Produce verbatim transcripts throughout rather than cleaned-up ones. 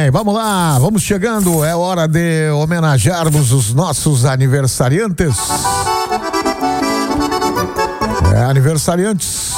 bem, vamos lá, vamos chegando, é hora de homenagearmos os nossos aniversariantes. É, aniversariantes.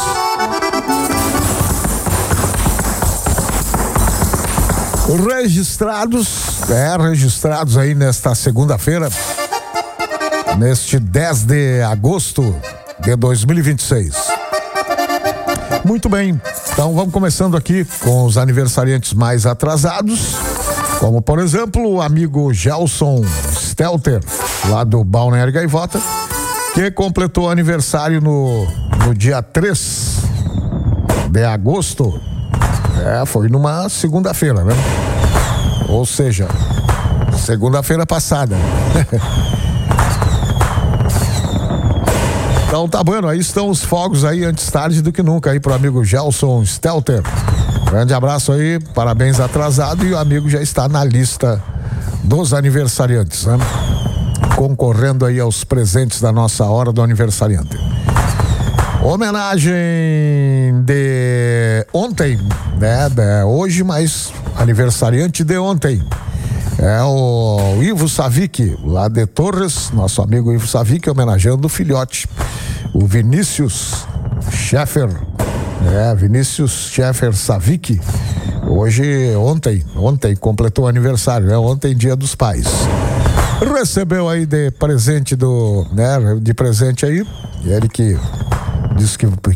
Registrados, é, registrados aí nesta segunda-feira, neste dez de agosto de dois mil e vinte e seis. Muito bem, então vamos começando aqui com os aniversariantes mais atrasados, como por exemplo o amigo Gelson Stelter, lá do Balneário Gaivota, que completou aniversário no, no dia três de agosto. É, foi numa segunda-feira, né? Ou seja, segunda-feira passada. Então tá bom, aí estão os fogos aí antes tarde do que nunca aí pro amigo Gelson Stelter. Grande abraço aí, parabéns atrasado, e o amigo já está na lista dos aniversariantes, né? Concorrendo aí aos presentes da nossa hora do aniversariante. Homenagem de ontem, né? De hoje, mas aniversariante de ontem. É o Ivo Savic, lá de Torres, nosso amigo Ivo Savic, homenageando o filhote, o Vinícius Scheffer. É, Vinícius Scheffer Savic. Hoje, ontem, ontem completou o aniversário, né? Ontem, dia dos pais. Recebeu aí de presente do, né? De presente aí, ele que disse que